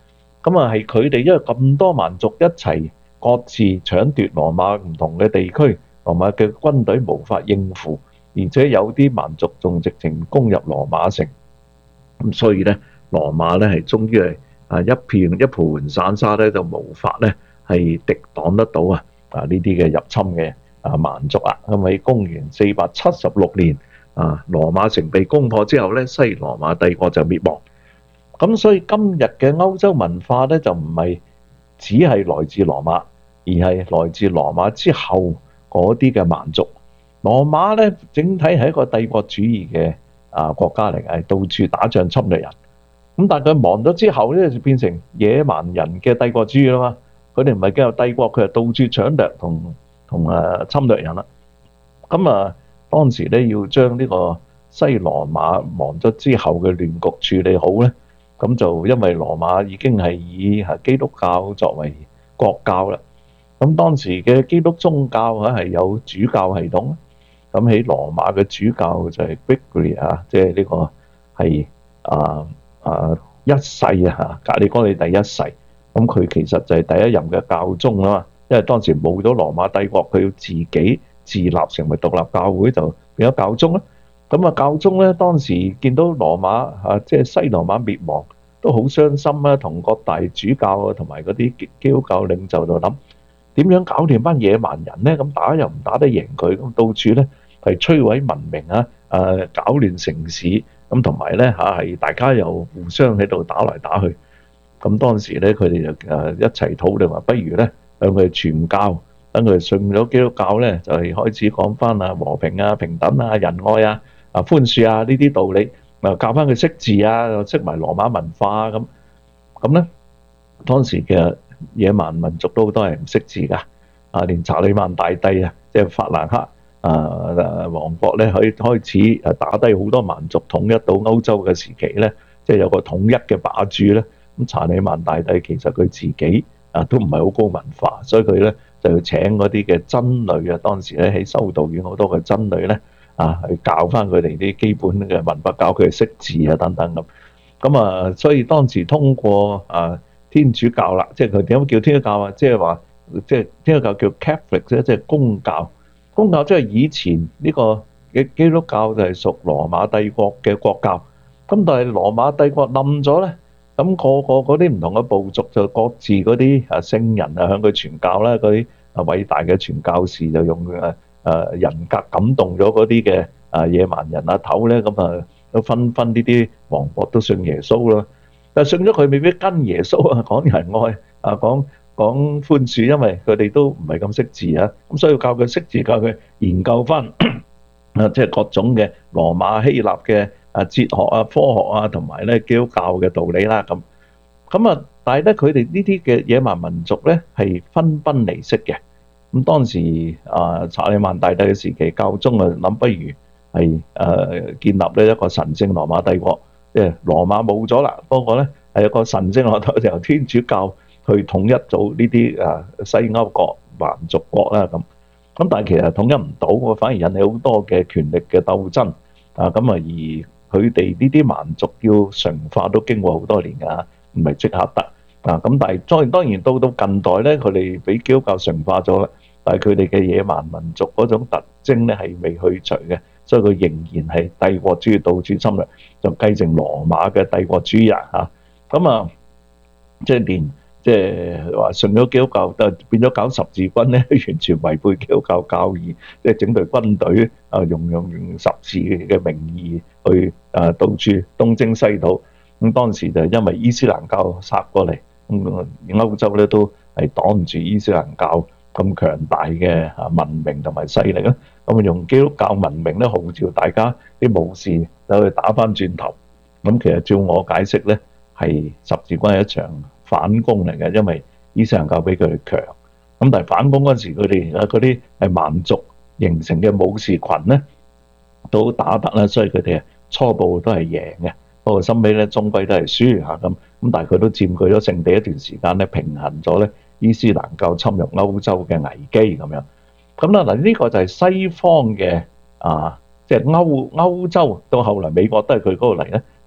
咁啊係佢哋因為咁多蠻族一齊各自搶奪羅馬唔同嘅地區，羅馬嘅軍隊無法應付，而且有啲蠻族仲直情攻入羅馬城，咁所以咧羅馬咧係終於係啊一片一盤散沙咧，就無法咧係敵擋得到啊啊呢啲嘅入侵嘅啊蠻族啊。咁喺公元四百七十六年啊，羅馬城被攻破之後咧，西羅馬帝國就滅亡。咁所以今日嘅歐洲文化咧就唔係只係來自羅馬，而係來自羅馬之後嗰啲嘅蠻族。羅馬咧整體係一個帝國主義嘅啊國家嚟嘅，係到處打仗侵略人。咁但係佢亡咗之後咧，就變成野蠻人嘅帝國主義啦嘛。佢哋唔係叫做帝國，佢係到處搶掠同同誒侵略人啦。咁啊，當時咧要將呢個西羅馬亡咗之後嘅亂局處理好咧。咁就因為羅馬已經係以係基督教作為國教啦，咁當時嘅基督宗教咧係有主教系統，咁喺羅馬嘅主教就係 Gregory 啊，即係呢個係啊啊一世啊，格里哥里第一世，咁佢其實就係第一任嘅教宗啦嘛，因為當時冇咗羅馬帝國，佢要自己自立成為獨立教會，就變咗教宗啦。咁啊，教宗咧當時見到羅馬啊，即係西羅馬滅亡，都好傷心啦，同各大主教啊，同埋嗰啲基督教領袖就諗點樣搞掂班野蠻人咧？咁打又唔打得贏佢，咁到處咧係摧毀文明啊，誒搞亂城市，咁同埋咧嚇係大家又互相喺度打來打去。咁當時咧佢哋就誒一齊討論話，不如咧向佢哋傳教，等佢哋信咗基督教咧，就係開始講翻啊和平啊、平等啊、仁愛啊、啊寬恕啊呢啲道理。啊！教翻佢識字啊，又識埋羅馬文化啊，咁咁咧。當時嘅野蠻民族都好多係唔識字噶，啊，連查理曼大帝啊，即係法蘭克啊啊王國咧，可以開始啊打低好多蠻族，統一到歐洲嘅時期咧，即係有個統一嘅霸主咧。咁查理曼大帝其實佢自己啊都唔係好高文化，所以佢咧就要請嗰啲嘅僧侶啊，當時咧喺修道院好多嘅僧侶咧。啊，去教翻佢哋啲基本嘅文化，教佢哋識字啊等等咁。咁啊，所以當時通過啊天主教啦，即係佢點樣叫天主教啊？即係話，即係天主教叫 Catholic 啫，即係公教。公教即係以前呢個嘅基督教就係屬羅馬帝國嘅國教。咁但係羅馬帝國冧咗咧，咁個個嗰啲唔同嘅部族就各自嗰啲啊聖人啊向佢傳教啦，嗰啲啊偉大嘅傳教士就用誒。誒人格感動咗嗰啲嘅啊野蠻人啊頭咧，咁啊都紛紛呢啲王國都信耶穌咯。但係信咗佢未必跟耶穌啊，講仁愛啊，講講寬恕，因為佢哋都唔係咁識字啊。咁所以教佢識字，教佢研究翻啊，即係各種嘅羅馬希臘嘅啊哲學啊、科學啊，同埋咧基督教嘅道理啦。咁咁啊，但係咧佢哋呢啲嘅野蠻民族咧係分崩離析嘅。咁當時啊，查理曼大帝嘅時期，教宗啊諗不如係誒建立呢一個神聖羅馬帝國，即係羅馬冇咗啦，不過咧係一個神聖羅馬，由天主教去統一咗呢啲啊西歐國蠻族國啦咁。咁但係其實統一唔到，反而引起好多嘅權力嘅鬥爭啊。咁啊，而佢哋呢啲蠻族要純化都經過好多年㗎，唔係即刻得啊。咁但係當然當然到到近代咧，佢哋俾基督教純化咗啦。但係佢哋嘅野蠻民族嗰種特徵咧係未去除嘅，所以佢仍然係帝國主義到處侵略，就繼承羅馬嘅帝國主義啊嚇。咁啊，即係連即係話信咗基督教，就變咗搞十字軍咧，完全違背基督教教義，即係整隊軍隊啊，用用用十字嘅名義去啊到處東征西討。咁當時就因為伊斯蘭教殺過嚟，咁歐洲咧都係擋唔住伊斯蘭教咁強大嘅啊文明同埋勢力啦，咁啊用基督教文明咧號召大家啲武士走去打翻轉頭。咁其實照我解釋咧，係十字軍係一場反攻嚟嘅，因為伊斯蘭教比佢哋強。咁但係反攻嗰時，佢哋啊嗰啲係蠻族形成嘅武士群咧，都打得啦，所以佢哋初步都係贏嘅。不過收尾咧，終歸都係輸嚇咁。咁但係佢都佔據咗聖地一段時間咧，平衡咗咧伊斯蘭教侵入歐洲嘅危機咁樣。咁啦嗱，呢個就係西方嘅啊，即係歐歐洲到後來美國都係佢嗰度嚟咧，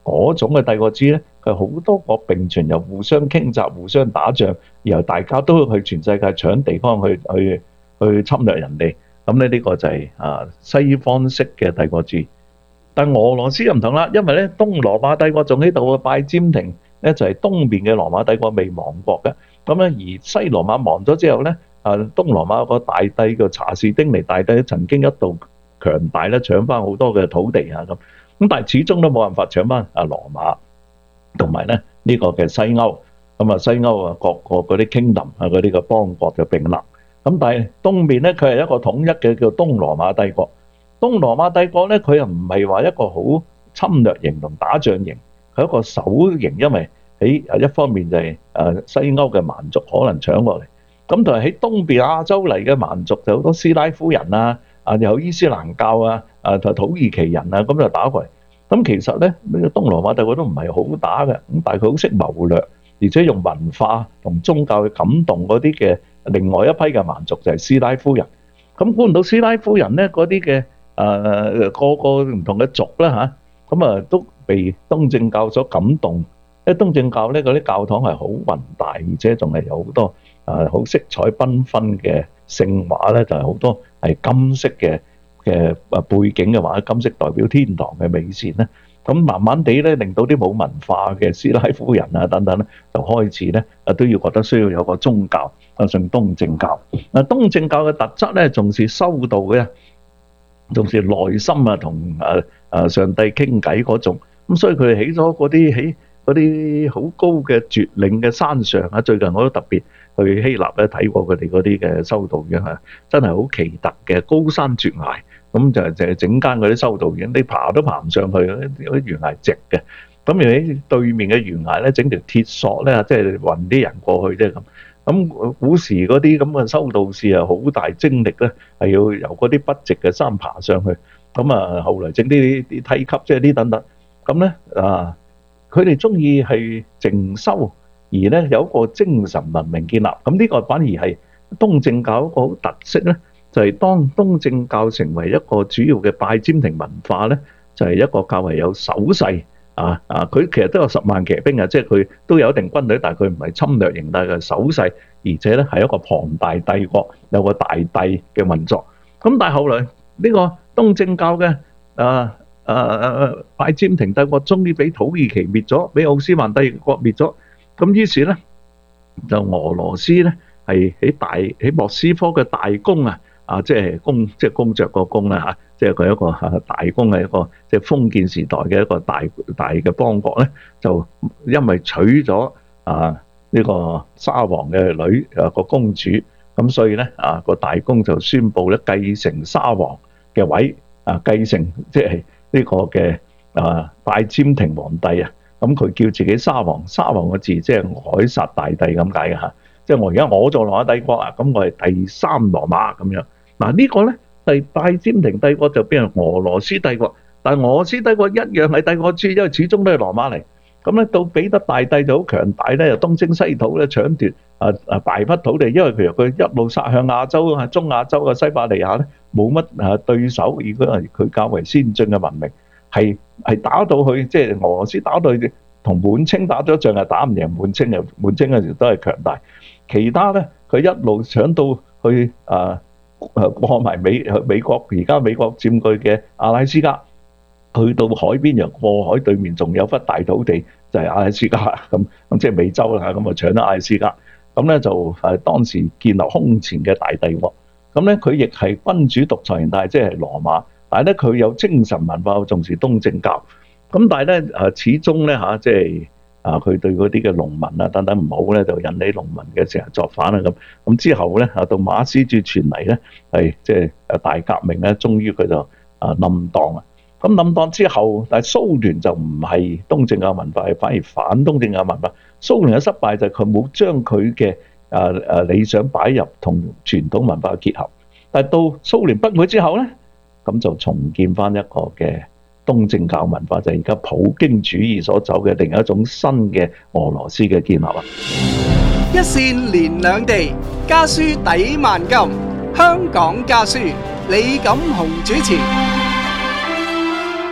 嗰種嘅帝國主義咧，佢好多國並存，又互相傾軋、互相打仗，然後大家都去全世界搶地方去去去侵略人哋。咁咧呢個就係啊西方式嘅帝國主義。但俄羅斯又唔同啦，因為咧東羅馬帝國仲喺度，拜占庭咧就係東邊嘅羅馬帝國未亡國嘅。咁咧而西羅馬亡咗之後咧，啊東羅馬個大帝叫查士丁尼大帝曾經一度強大咧，搶翻好多嘅土地啊咁。咁但係始終都冇辦法搶翻啊羅馬同埋咧呢個嘅西歐。咁啊西歐啊各個嗰啲 kingdom 啊嗰啲嘅邦國就並立。咁但係東面咧佢係一個統一嘅叫東羅馬帝國。東羅馬帝國咧，佢又唔係話一個好侵略型同打仗型，佢一個守型，因為喺誒一方面就係誒西歐嘅蠻族可能搶過嚟，咁同埋喺東邊亞洲嚟嘅蠻族就好多斯拉夫人啊，啊有伊斯蘭教啊，啊同土耳其人啊，咁就打過嚟。咁其實咧呢個東羅馬帝國都唔係好打嘅，咁但係佢好識謀略，而且用文化同宗教去感動嗰啲嘅另外一批嘅蠻族就係斯拉夫人。咁估唔到斯拉夫人咧嗰啲嘅。誒、呃、個個唔同嘅族啦嚇，咁啊都被東正教所感動。因為東正教咧嗰啲教堂係好宏大，而且仲係有好多誒好色彩繽紛嘅聖畫咧，就係、是、好多係金色嘅嘅誒背景嘅畫，金色代表天堂嘅美善咧。咁慢慢地咧，令到啲冇文化嘅斯拉夫人啊等等咧，就開始咧啊都要覺得需要有個宗教啊，信東正教。嗱東正教嘅特質咧，重視修道嘅。重視內心啊，同誒誒上帝傾偈嗰種，咁所以佢哋起咗嗰啲喺嗰啲好高嘅絕嶺嘅山上啊。最近我都特別去希臘咧睇過佢哋嗰啲嘅修道院啊，真係好奇特嘅高山絕崖，咁就就係整間嗰啲修道院，你爬都爬唔上去，嗰啲懸崖直嘅，咁而喺對面嘅懸崖咧整條鐵索咧，即係運啲人過去啫咁。咁古時嗰啲咁嘅修道士啊，好大精力咧，係要由嗰啲筆直嘅山爬上去。咁啊，後來整啲啲梯級，即係啲等等。咁咧啊，佢哋中意係靜修，而咧有一個精神文明建立。咁呢個反而係東正教一個好特色咧，就係當東正教成為一個主要嘅拜占庭文化咧，就係一個較為有手勢。啊啊！佢其實都有十萬騎兵啊，即係佢都有一定軍隊，但係佢唔係侵略型，但係守勢，而且咧係一個龐大帝國，有個大帝嘅運作。咁但係後來呢個東正教嘅啊啊啊拜占庭帝國終於俾土耳其滅咗，俾奧斯曼帝國滅咗。咁於是咧就俄羅斯咧係喺大喺莫斯科嘅大公啊啊，即係公即係公爵個公啦嚇。即係佢一個嚇大公係一個即係封建時代嘅一個大大嘅邦國咧，就因為娶咗啊呢個沙皇嘅女啊個公主，咁所以咧啊個大公就宣布咧繼承沙皇嘅位啊，繼承即係呢個嘅啊拜占庭皇帝啊，咁佢叫自己沙皇，沙皇個字即係凱撒大帝咁解嘅嚇，即係我而家我做羅馬帝國啊，咁我係第三羅馬咁樣。嗱呢個咧。係拜占庭帝國就變成俄羅斯帝國，但係俄羅斯帝國一樣係帝國主義，因為始終都係羅馬嚟。咁咧到彼得大帝就好強大咧，又東征西討咧，搶奪啊啊大筆土地，因為其實佢一路殺向亞洲啊，中亞洲嘅西伯利亞咧冇乜啊對手，而佢係佢較為先進嘅文明，係係打到去即係俄羅斯打到去同滿清打咗仗係打唔贏滿清嘅，滿清嘅時都係強大。其他咧佢一路搶到去啊。誒過埋美美國而家美國佔據嘅阿拉斯加，去到海邊又過海對面仲有忽大土地就係阿拉斯加咁咁即係美洲啦，咁啊搶咗阿拉斯加，咁咧就誒當時建立空前嘅大帝國。咁咧佢亦係君主獨裁型，但係即係羅馬，但係咧佢有精神文化，重視東正教。咁但係咧誒始終咧嚇即係。啊！佢對嗰啲嘅農民啊等等唔好咧，就引起農民嘅成日作反啊咁。咁之後咧啊，到馬克思主義傳嚟咧，係即係誒大革命咧，終於佢就啊冧檔啊。咁冧檔之後，但係蘇聯就唔係東正教文化，係反而反東正教文化。蘇聯嘅失敗就係佢冇將佢嘅誒誒理想擺入同傳統文化嘅結合。但係到蘇聯崩潰之後咧，咁就重建翻一個嘅東正教文化，就係而家普京主義所走嘅另一種新嘅俄羅斯嘅建立啊！ 一線連兩地，家書抵萬金。香港家書，李錦雄主持。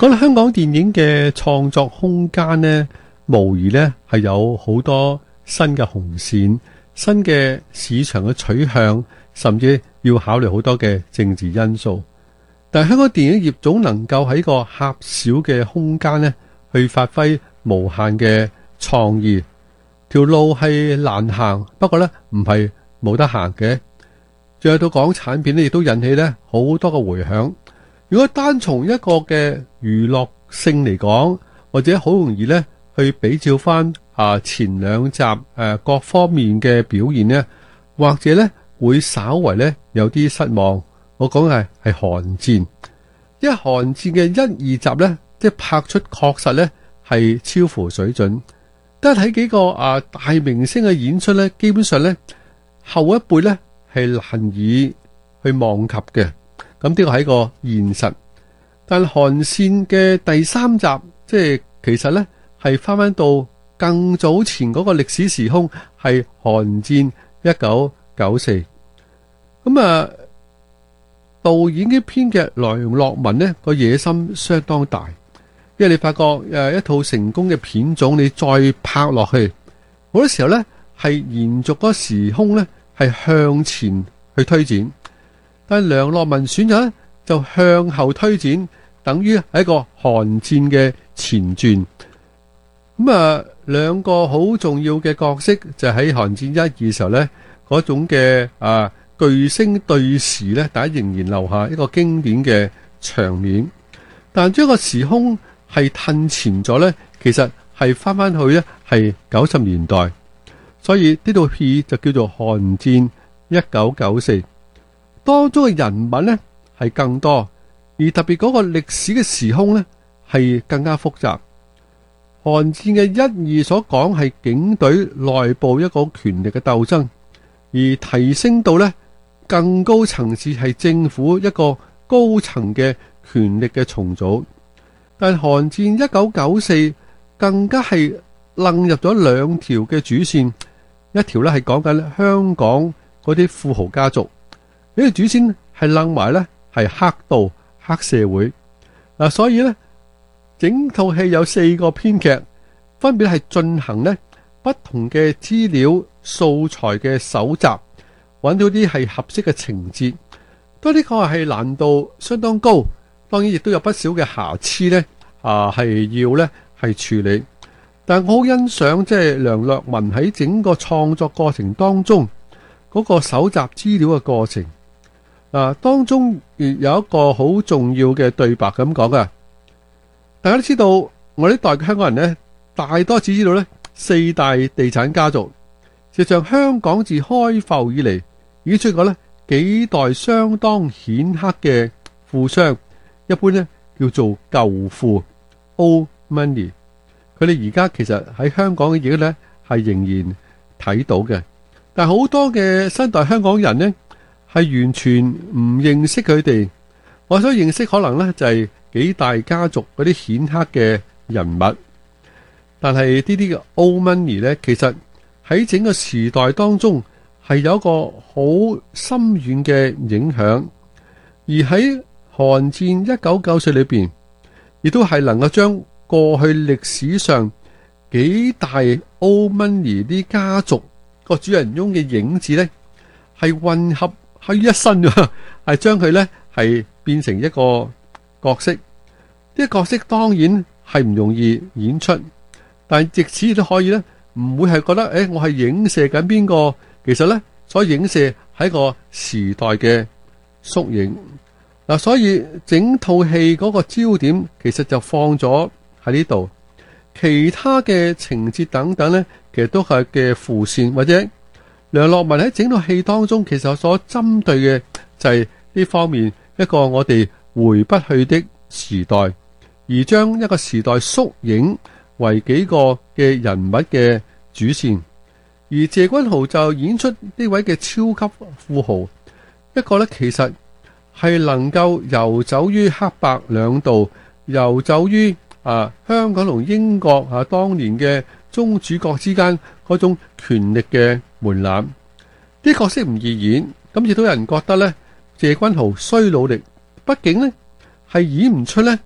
講到香港電影嘅創作空間呢，無疑呢係有好多新嘅紅線、新嘅市場嘅取向，甚至要考慮好多嘅政治因素。但係香港電影業總能夠喺個狹小嘅空間呢，去發揮無限嘅創意。條路係難行，不過呢唔係冇得行嘅。仲有到港產片呢，亦都引起呢好多嘅回響。如果單從一個嘅娛樂性嚟講，或者好容易呢去比照翻啊前兩集誒、啊、各方面嘅表現呢，或者呢會稍為呢有啲失望。我講嘅係寒戰，因為寒戰嘅一二集呢，即係拍出確實呢係超乎水準。得睇幾個啊大明星嘅演出呢，基本上呢後一輩呢係難以去望及嘅。咁呢個係一個現實，但寒戰嘅第三集，即係其實呢係翻翻到更早前嗰個歷史時空，係寒戰一九九四。咁啊，導演嘅編劇梁樂文呢個野心相當大，因為你發覺誒一套成功嘅片種，你再拍落去，好多時候呢係延續嗰個時空呢係向前去推展。但梁樂文選擇咧就向後推展，等於係一個寒戰嘅前傳。咁啊，兩個好重要嘅角色就喺寒戰一二時候咧，嗰種嘅啊巨星對視咧，大家仍然留下一個經典嘅場面。但將個時空係褪前咗咧，其實係翻翻去咧係九十年代，所以呢套戲就叫做寒戰一九九四。當中嘅人物呢係更多，而特別嗰個歷史嘅時空呢係更加複雜。寒戰嘅一二所講係警隊內部一個權力嘅鬥爭，而提升到呢更高層次係政府一個高層嘅權力嘅重組。但寒戰一九九四更加係楞入咗兩條嘅主線，一條呢係講緊香港嗰啲富豪家族。呢個主線係楞埋咧，係黑道黑社會嗱，所以咧整套戲有四個編劇，分別係進行咧不同嘅資料素材嘅搜集，揾到啲係合適嘅情節。當呢個係難度相當高，當然亦都有不少嘅瑕疵咧，啊係要咧係處理。但我好欣賞即係梁樂文喺整個創作過程當中嗰個搜集資料嘅過程。啊，當中亦有一個好重要嘅對白咁講噶，大家都知道我呢代嘅香港人呢，大多只知道呢四大地產家族。實際上香港自開埠以嚟，已經出過呢幾代相當顯赫嘅富商，一般呢叫做舊富 old money。佢哋而家其實喺香港嘅嘢呢係仍然睇到嘅，但好多嘅新代香港人呢，係完全唔認識佢哋，我所認識可能呢就係幾大家族嗰啲顯赫嘅人物，但係呢啲嘅 old money 呢，其實喺整個時代當中係有一個好深遠嘅影響，而喺寒戰一九九四裏邊，亦都係能夠將過去歷史上幾大 old money 啲家族個主人翁嘅影子呢，係混合喺一身㗎，係將佢呢係變成一個角色。呢個角色當然係唔容易演出，但係藉此亦都可以呢，唔會係覺得誒，我係影射緊邊個。其實呢，所以影射係一個時代嘅縮影嗱，所以整套戲嗰個焦點其實就放咗喺呢度，其他嘅情節等等呢，其實都係嘅副線或者。梁樂文喺整套戲當中，其實所針對嘅就係呢方面一個我哋回不去的時代，而將一個時代縮影為幾個嘅人物嘅主線。而謝君豪就演出呢位嘅超級富豪，一個呢其實係能夠遊走於黑白兩道，遊走於啊香港同英國啊當年嘅宗主國之間嗰種權力嘅門檻。啲角色唔易演，咁亦都有人覺得呢謝君豪需努力，畢竟呢係演唔出呢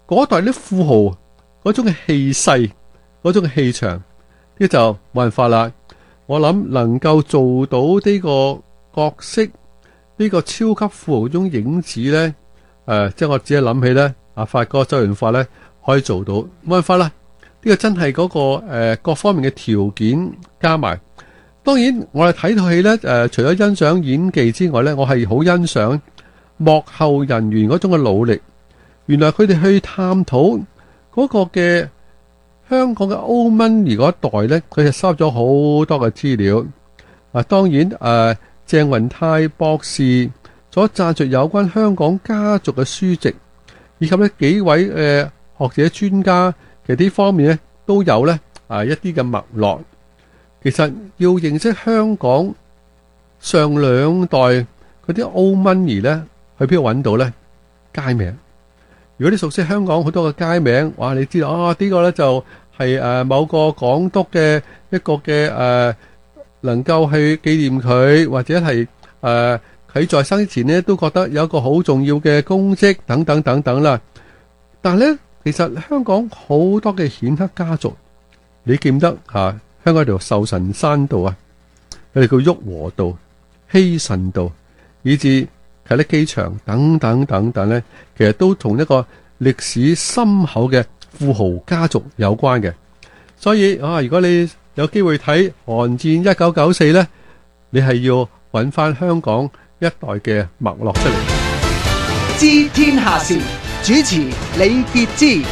嗰代啲富豪嗰種嘅氣勢，嗰種嘅氣場，呢就冇辦法啦。我諗能夠做到呢個角色，呢個超級富豪嗰種影子咧，誒、呃，即係我只係諗起咧，阿發哥周潤發咧可以做到，冇辦法啦。呢個真係嗰個誒各方面嘅條件加埋。當然我哋睇套戲咧，誒，除咗欣賞演技之外咧，我係好欣賞幕後人員嗰種嘅努力。原來佢哋去探討嗰個嘅香港嘅 old money 嗰一代咧，佢哋收咗好多嘅資料。啊，當然誒，鄭雲泰博士所撰述有關香港家族嘅書籍，以及呢幾位誒學者專家。其實呢方面咧都有咧啊一啲嘅脈絡。其實要認識香港上兩代嗰啲 old money 咧，去邊度揾到咧？街名。如果你熟悉香港好多嘅街名，哇！你知道啊，呢個咧就係誒某個港督嘅一個嘅誒，能夠去紀念佢，或者係誒佢在生之前咧都覺得有一個好重要嘅功績等等等等啦。但係咧。其實香港好多嘅顯赫家族，你記唔得啊？香港條壽臣山道啊，佢哋叫旭龢道、希慎道，以至啟德機場等等等等咧，其實都同一個歷史深厚嘅富豪家族有關嘅。所以啊，如果你有機會睇《寒戰一九九四》咧，你係要揾翻香港一代嘅脈絡出嚟。 知天下事。主持李傑之。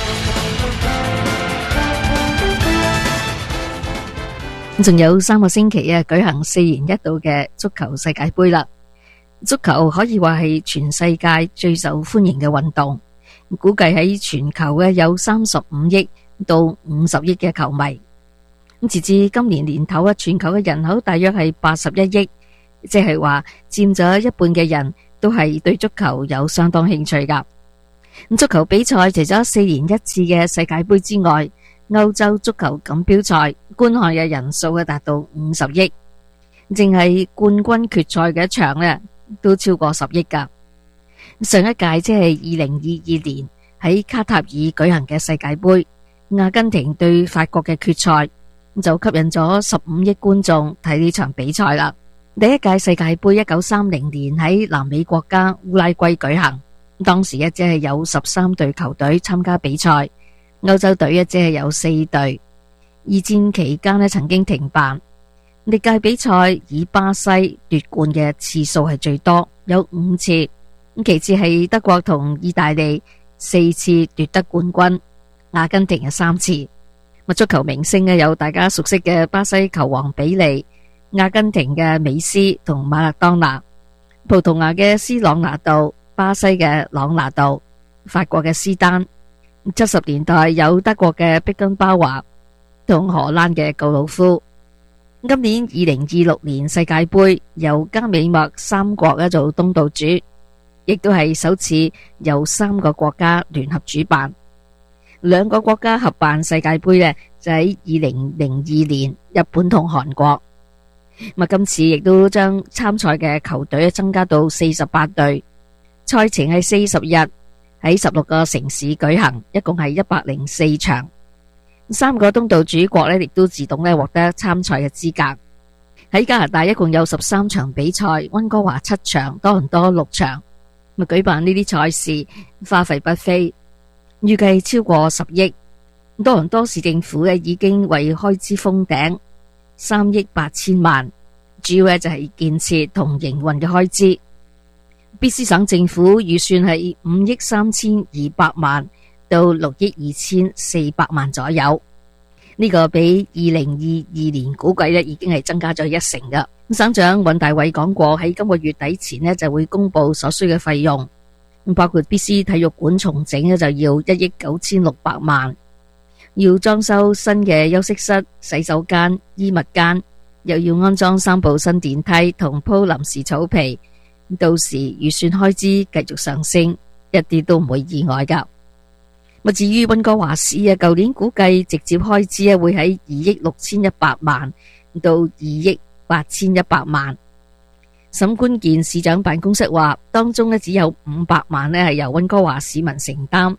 仲有三個星期啊，舉行四年一度嘅足球世界盃啦。足球可以話係全世界最受歡迎嘅運動，估計喺全球嘅有三十五億到五十億嘅球迷。咁截至今年年頭啊，全球嘅人口大約係八十一億，即係話佔咗一半嘅人都係對足球有相當興趣噶。足球比賽除咗四年一次嘅世界盃之外，歐洲足球錦標賽觀看嘅人數嘅達到五十億，淨係冠軍決賽嘅一場呢都超過十億噶。上一屆即係二零二二年喺卡塔爾舉行嘅世界盃，阿根廷對法國嘅決賽就吸引咗十五億觀眾睇呢場比賽啦。第一屆世界盃一九三零年喺南美國家烏拉圭舉行。當時一只係有十三隊球隊參加比賽，歐洲隊一只係有四隊。二戰期間呢曾經停辦，歷屆比賽以巴西奪冠嘅次數係最多，有五次。其次係德國同意大利四次奪得冠軍，阿根廷係三次。足球明星呢有大家熟悉嘅巴西球王比利，阿根廷嘅美斯同馬勒當拿，葡萄牙嘅斯朗拿度，巴西嘅朗拿度，法國嘅斯丹。七十年代有德國嘅碧根包華同荷蘭嘅告魯夫。今年二零二六年世界盃由加美墨三國咧做東道主，亦都係首次由三個國家聯合主辦。兩個國家合辦世界盃咧就喺二零零二年，日本同韓國。咁今次亦都將參賽嘅球隊增加到四十八隊。賽程係四十日，喺十六個城市舉行，一共係一百零四場。三個東道主國呢亦都自動呢獲得參賽嘅資格。喺加拿大一共有十三場比賽，溫哥華七場，多倫多六場。咁舉辦呢啲賽事花費不菲，預計超過十億。多倫多市政府呢已經為開支封頂三億八千萬，主要呢就係建設同營運嘅開支。B C 省政府預算係五億三千二百萬到六億二千四百萬左右，呢、這個比二零二二年估計咧已經係增加咗一成噶。省長尹大偉講過，喺今個月底前咧就會公布所需嘅費用，包括 B C 體育館重整咧就要一億九千六百萬，要裝修新嘅休息室、洗手間、衣物間，又要安裝三部新電梯同鋪臨時草皮。到時預算開支繼續上升，一啲都唔會意外噶。至於溫哥華市啊，舊年估計直接開支啊會喺二億六千一百萬到二億八千一百萬。沈關健市長辦公室話，當中咧只有五百萬咧係由溫哥華市民承擔，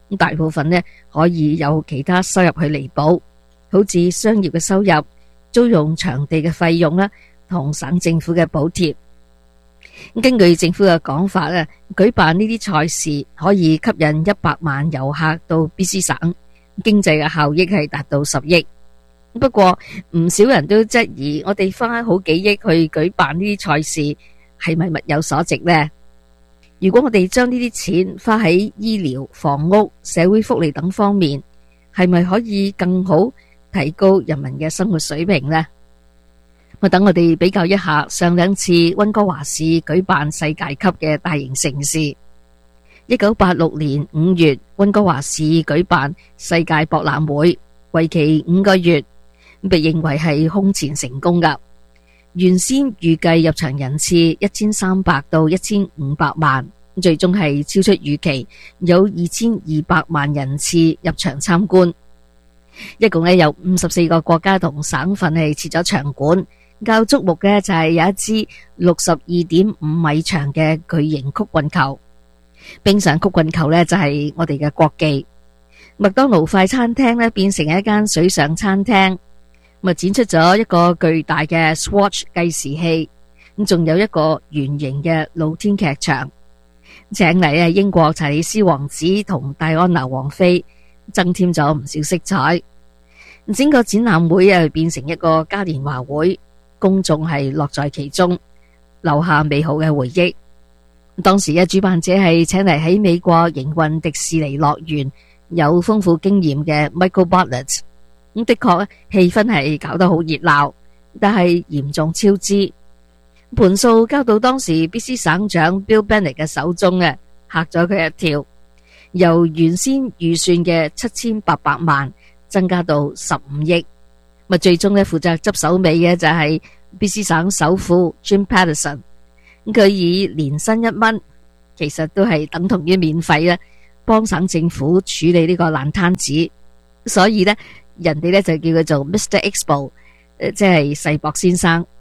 咁大部分呢可以有其他收入去彌補，好似商業嘅收入、租用場地嘅費用啦，同省政府嘅補貼。根據政府嘅講法咧，舉辦呢啲賽事可以吸引一百萬遊客到 B C 省，經濟嘅效益係達到十億。不過唔少人都質疑，我哋花好幾億去舉辦呢啲賽事，係咪物有所值呢？如果我哋將呢啲錢花喺醫療、房屋、社會福利等方面，係咪可以更好提高人民嘅生活水平呢？我等我哋比較一下上兩次溫哥華市舉辦世界級嘅大型盛事。一九八六年五月，溫哥華市舉辦世界博覽會，為期五個月，被認為係空前成功噶。原先預計入場人次一千三百到一千五百萬，最終係超出預期，有二千二百萬人次入場參觀。一共咧有五十四個國家同省份係設咗場館。較矚目嘅就係有一支六十二點五米長嘅巨型曲棍球。冰上曲棍球呢就係我哋嘅國技。麥當勞快餐廳呢變成一間水上餐廳，咪展出咗一個巨大嘅 Swatch 計時器，咁仲有一個圓形嘅露天劇場，請嚟啊英國查理斯王子同戴安娜王妃，增添咗唔少色彩。整個展覽會啊變成一個嘉年華會。公眾係樂在其中，留下美好嘅回憶。當時嘅主辦者係請嚟喺美國營運迪士尼樂園有豐富經驗嘅 Michael Bartlett。咁的確氣氛係搞得好熱鬧，但係嚴重超支，盤數交到當時 B C 省長 Bill Bennett 嘅手中嘅，嚇咗佢一跳。由原先預算嘅七千八百萬增加到十五億。咪最終咧負責執手尾嘅就係 B C 省首富 Jim Paterson， 佢以年薪一蚊，其實都係等同於免費啦，幫省政府處理呢個爛攤子，所以咧人哋咧就叫佢做 Mister Expo， 即係世博先生。